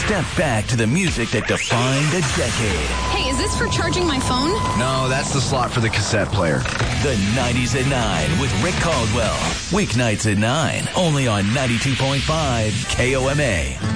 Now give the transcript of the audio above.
Step back to the music that defined a decade. Hey, is this for charging my phone? No, that's the slot for the cassette player. The 90s at 9 with Rick Caldwell. Weeknights at 9, only on 92.5 KOMA.